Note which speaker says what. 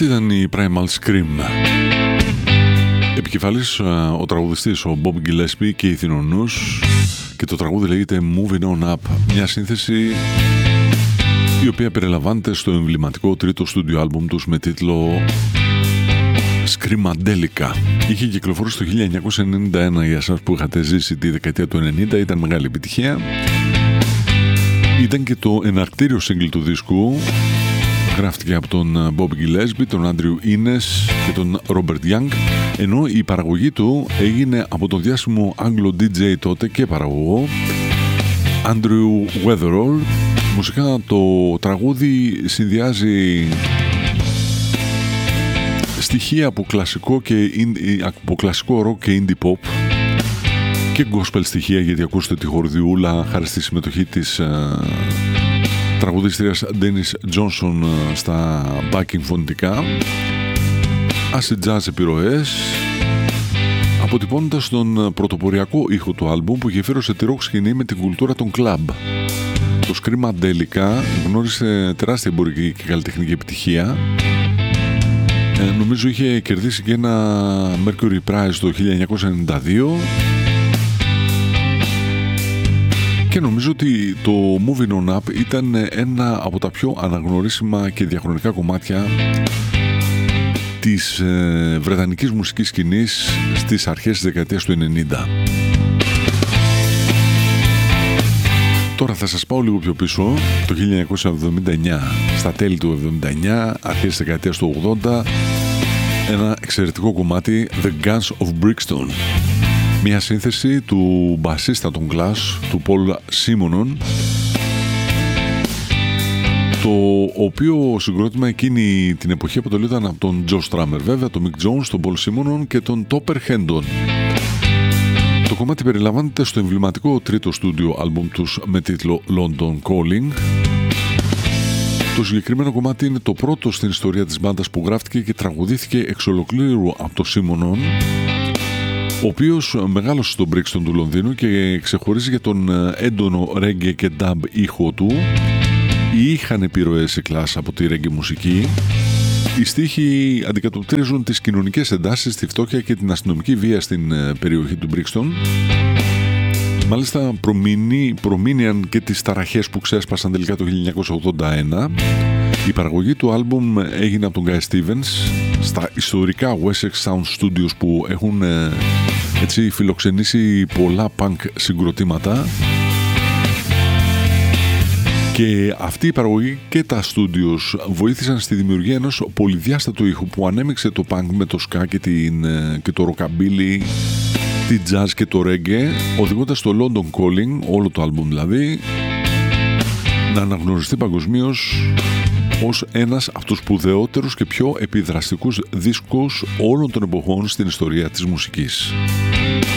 Speaker 1: Αυτή ήταν η Primal Scream. Επικεφαλής ο τραγουδιστής ο Bob Gillespie και οι Θυνονούς, και το τραγούδι λέγεται Moving On Up, μια σύνθεση η οποία περιλαμβάνεται στο εμβληματικό τρίτο στούντιο άλμπουμ τους με τίτλο Screamadelica. Είχε κυκλοφορήσει το 1991, για εσάς που είχατε ζήσει τη δεκαετία του 90, ήταν μεγάλη επιτυχία. Ήταν και το εναρκτήριο single του δίσκου. Γράφτηκε από τον Bob Gillespie, τον Andrew Innes και τον Robert Young, ενώ η παραγωγή του έγινε από τον διάσημο Άγγλο DJ τότε και παραγωγό Andrew Weatherall. Μουσικά το τραγούδι συνδυάζει στοιχεία από κλασικό rock και indie pop και gospel στοιχεία, γιατί ακούσετε τη χορδιούλα χάρη στη συμμετοχή της τραγουδίστριας Dennis Johnson στα backing φωνητικά, acid jazz επιρροές, αποτυπώνοντας τον πρωτοποριακό ήχο του άλμπουμ που γεφύρωσε τη rock σκηνή με την κουλτούρα των club. Το Screamadelica γνώρισε τεράστια εμπορική και καλλιτεχνική επιτυχία. Νομίζω είχε κερδίσει και ένα Mercury Prize το 1992 και νομίζω ότι το Moving On Up ήταν ένα από τα πιο αναγνωρίσιμα και διαχρονικά κομμάτια της βρετανικής μουσικής σκηνής στις αρχές της δεκαετίας του 90. Τώρα θα σας πάω λίγο πιο πίσω, το 1979, στα τέλη του 79, αρχές της δεκαετίας του 80, ένα εξαιρετικό κομμάτι, The Guns of Brixton. Μια σύνθεση του μπασίστα των Clash, του Paul Simonon, το οποίο συγκρότημα εκείνη την εποχή αποτελούνταν από τον Joe Strummer, βέβαια, τον Mick Jones, τον Paul Simonon και τον Topper Hendon. Το κομμάτι περιλαμβάνεται στο εμβληματικό τρίτο στούντιο άλμπουμ τους με τίτλο London Calling. Το συγκεκριμένο κομμάτι είναι το πρώτο στην ιστορία της μπάντας που γράφτηκε και τραγουδήθηκε εξ ολοκλήρου από το Simonon, ο οποίος μεγάλωσε στον Brixton του Λονδίνου και ξεχωρίζει για τον έντονο reggae και dub ήχο του. Είχαν επιρροές οι Clash από τη reggae μουσική. Οι στίχοι αντικατοπτρίζουν τις κοινωνικές εντάσεις, τη φτώχεια και την αστυνομική βία στην περιοχή του Brixton. Μάλιστα προμήνυαν και τις ταραχές που ξέσπασαν τελικά το 1981. Η παραγωγή του άλμπουμ έγινε από τον Guy Stevens στα ιστορικά Wessex Sound Studios που έχουν έτσι φιλοξενήσει πολλά punk συγκροτήματα. Και αυτή η παραγωγή και τα studios βοήθησαν στη δημιουργία ενός πολυδιάστατου ήχου που ανέμειξε το punk με το ska και το rockabilly, τη jazz και το reggae, οδηγώντας το London Calling, όλο το άλμπουμ δηλαδή, να αναγνωριστεί παγκοσμίως ως ένας από τους σπουδαιότερους και πιο επιδραστικούς δίσκους όλων των εποχών στην ιστορία της μουσικής.